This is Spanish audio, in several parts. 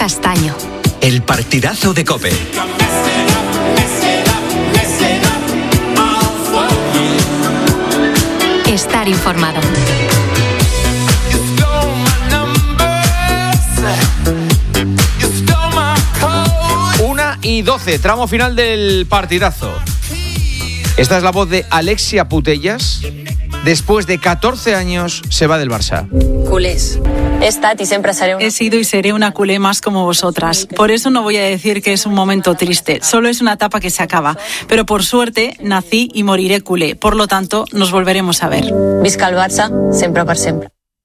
Castaño. El partidazo de COPE. Estar informado. 1:12, tramo final del partidazo. Esta es la voz de Alexia Putellas. Después de 14 años se va del Barça. Culés. He sido y seré una culé más como vosotras. Por eso no voy a decir que es un momento triste. Solo es una etapa que se acaba. Pero por suerte nací y moriré culé. Por lo tanto, nos volveremos a ver. Visca el Barça, sempre per sempre.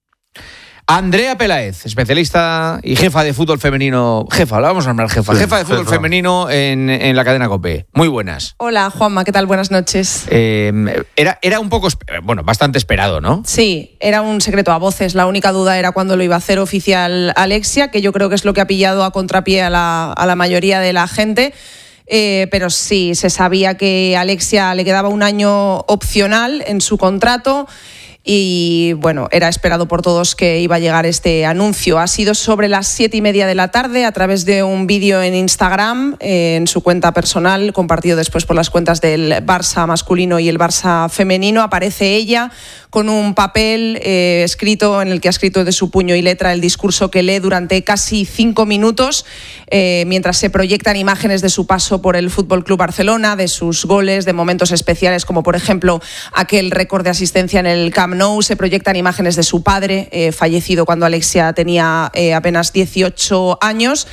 Andrea Peláez, especialista y jefa de fútbol femenino. Jefa, la vamos a nombrar jefa. Jefa de fútbol femenino en la cadena COPE. Muy buenas. Hola, Juanma, ¿qué tal? Buenas noches. Era un poco, bastante esperado, ¿no? Sí, era un secreto a voces. La única duda era cuándo lo iba a hacer oficial Alexia, que yo creo que es lo que ha pillado a contrapié a la mayoría de la gente. Pero sí, se sabía que a Alexia le quedaba un año opcional en su contrato. Y bueno, era esperado por todos que iba a llegar este anuncio. Ha sido sobre las 7:30 de la tarde a través de un vídeo en Instagram, en su cuenta personal, compartido después por las cuentas del Barça masculino y el Barça femenino. Aparece ella con un papel escrito, en el que ha escrito de su puño y letra el discurso que lee durante casi 5 minutos, mientras se proyectan imágenes de su paso por el Fútbol Club Barcelona, de sus goles, de momentos especiales como por ejemplo aquel récord de asistencia en el Camp Nou. Se proyectan imágenes de su padre, fallecido cuando Alexia tenía apenas 18 años.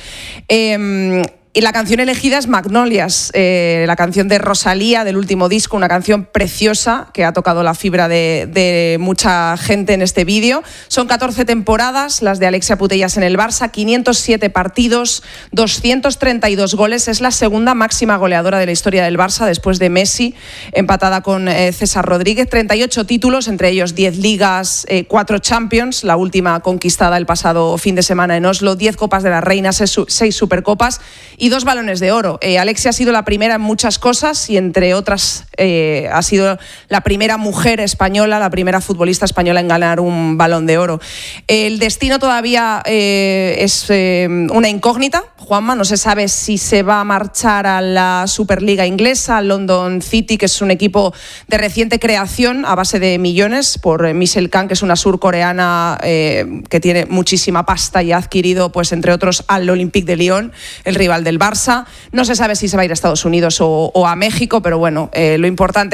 Y la canción elegida es Magnolias, la canción de Rosalía, del último disco, una canción preciosa que ha tocado la fibra de mucha gente en este vídeo. Son 14 temporadas, las de Alexia Putellas en el Barça, 507 partidos, 232 goles. Es la segunda máxima goleadora de la historia del Barça, después de Messi, empatada con César Rodríguez. 38 títulos, entre ellos 10 ligas, 4 Champions, la última conquistada el pasado fin de semana en Oslo, 10 Copas de la Reina, 6 Supercopas y 2 Balones de Oro. Alexia ha sido la primera en muchas cosas y entre otras ha sido la primera mujer española, la primera futbolista española en ganar un Balón de Oro. El destino todavía es una incógnita, Juanma. No se sabe si se va a marchar a la Superliga inglesa, al London City, que es un equipo de reciente creación a base de millones por Michelle Kang, que es una surcoreana que tiene muchísima pasta y ha adquirido, pues entre otros, al Olympique de Lyon, el rival del Barça. No se sabe si se va a ir a Estados Unidos o a México, pero bueno, lo importante